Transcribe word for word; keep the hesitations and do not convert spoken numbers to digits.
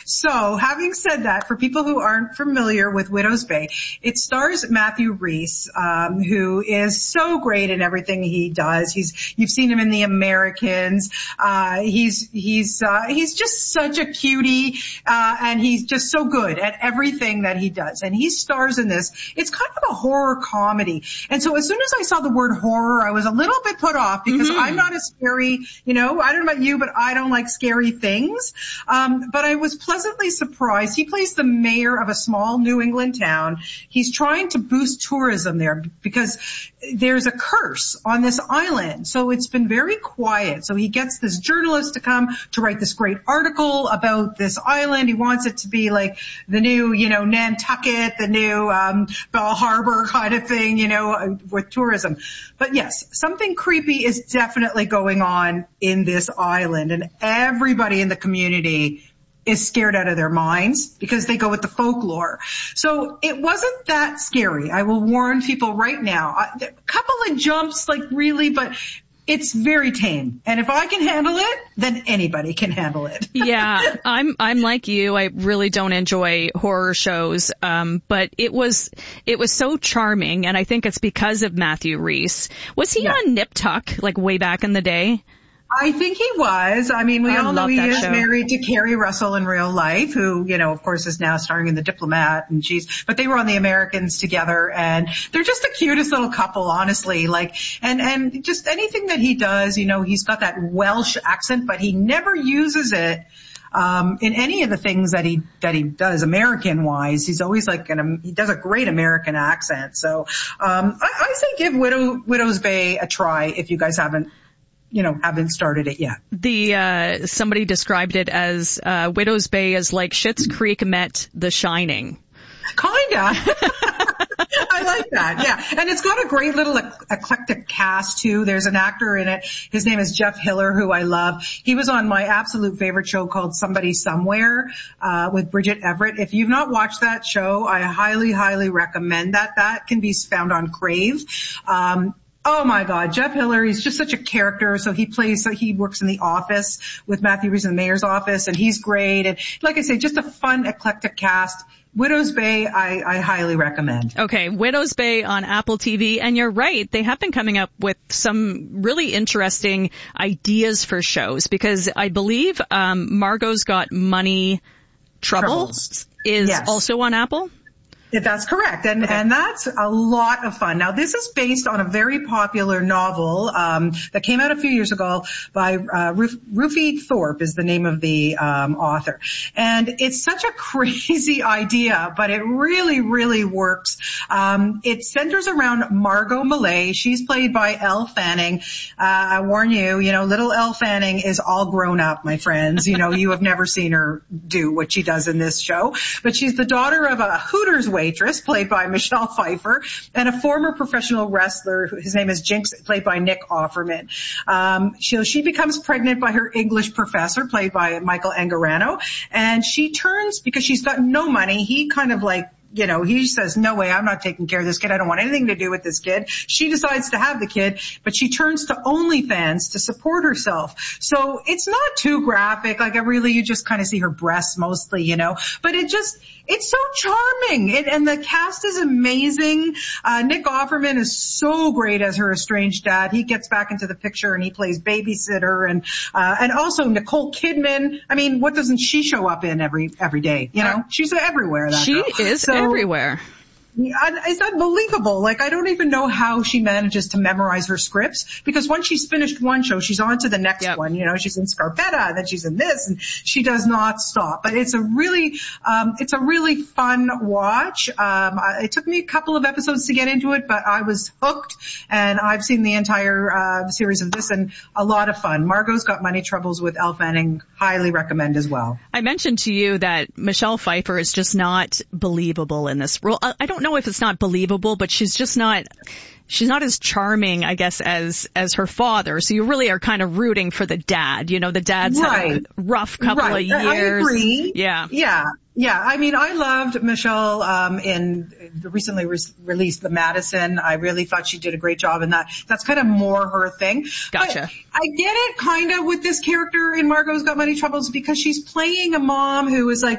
So having said that, for people who aren't familiar with Widow's Bay, it stars Matthew Rhys, um, who is so great in everything he does. He's, you've seen him in The Americans. Uh, he's, he's, uh, he's just such a cutie, uh, and he's just so good at everything that he does. And he stars in this. It's kind of a horror comedy. And so as soon as I saw the word horror, I was a little bit put off because mm-hmm. I'm not a scary, you know, I don't know about you, but I don't like scary things. Um, but I was pleasantly surprised. He plays the mayor of a small New England town. He's trying to boost tourism there because there's a curse on this island. So it's been very quiet. So he gets this journalist to come to write this great article about this island. He wants it to be like the new, you know, Nantucket, the new um Bell Harbor kind of thing, you know, with tourism. But yes, something creepy is definitely going on in this island, and everybody in the community is scared out of their minds because they go with the folklore. So it wasn't that scary. I will warn people right now. A couple of jumps, like really, but it's very tame. And if I can handle it, then anybody can handle it. Yeah, I'm I'm like you. I really don't enjoy horror shows. Um, but it was it was so charming, and I think it's because of Matthew Rhys. Was he yeah. on Nip Tuck like way back in the day? I think he was. I mean, we I all know he is show. married to Carrie Russell in real life, who, you know, of course is now starring in The Diplomat, and she's, but they were on The Americans together, and they're just the cutest little couple, honestly. Like, and, and just anything that he does, you know, he's got that Welsh accent, but he never uses it. Um, in any of the things that he, that he does American wise, he's always like an, he does a great American accent. So, um, I, I say give Widow, Widow's Bay a try if you guys haven't, you know, haven't started it yet. The, uh, somebody described it as, uh, Widow's Bay is like Schitt's Creek met The Shining. Kinda. I like that. Yeah. And it's got a great little eclectic cast too. There's an actor in it. His name is Jeff Hiller, who I love. He was on my absolute favorite show called Somebody Somewhere, uh, with Bridget Everett. If you've not watched that show, I highly, highly recommend that. That can be found on Crave. Um, Oh my God, Jeff Hiller, he's just such a character. So he plays, so he works in the office with Matthew Rhys in the mayor's office, and he's great. And like I say, just a fun, eclectic cast. Widow's Bay, I, I highly recommend. Okay, Widow's Bay on Apple T V. And you're right, they have been coming up with some really interesting ideas for shows, because I believe um Margot's Got Money Troubles, Troubles. is yes. also on Apple. That's correct. And, okay. and that's a lot of fun. Now, this is based on a very popular novel, um, that came out a few years ago by, uh, Ruf- Rufy Thorpe is the name of the, um, author. And it's such a crazy idea, but it really, really works. Um, it centers around Margot Millay. She's played by Elle Fanning. Uh, I warn you, you know, little Elle Fanning is all grown up, my friends. You know, you have never seen her do what she does in this show, but she's the daughter of a Hooters waitress, played by Michelle Pfeiffer, and a former professional wrestler, his name is Jinx, played by Nick Offerman. Um, she, she becomes pregnant by her English professor, played by Michael Angarano, and she turns, because she's got no money, he kind of like, you know, he says, no way, I'm not taking care of this kid. I don't want anything to do with this kid. She decides to have the kid, but she turns to OnlyFans to support herself. So it's not too graphic. Like, I really, you just kind of see her breasts mostly, you know, but it just, it's so charming. It, and the cast is amazing. Uh, Nick Offerman is so great as her estranged dad. He gets back into the picture and he plays babysitter, and, uh, and also Nicole Kidman. I mean, what doesn't she show up in every, every day? You know, she's everywhere. That she girl. is so, everywhere. It's unbelievable. Like, I don't even know how she manages to memorize her scripts, because once she's finished one show, she's on to the next yep. one. You know, she's in Scarpetta, and then she's in this, and she does not stop. But it's a really, um, it's a really fun watch. Um, it took me a couple of episodes to get into it, but I was hooked, and I've seen the entire, uh, series of this, and a lot of fun. Margot's Got Money Troubles with Elle Fanning, highly recommend as well. I mentioned to you that Michelle Pfeiffer is just not believable in this role. I don't know if it's not believable, but she's just not, she's not as charming, I guess, as, as her father. So you really are kind of rooting for the dad. You know, the dad's right. had a rough couple right. of years. I agree. Yeah. Yeah. Yeah, I mean, I loved Michelle um in the recently re- released The Madison. I really thought she did a great job in that. That's kind of more her thing. Gotcha. But I get it kind of with this character in Margot's Got Money Troubles, because she's playing a mom who is like,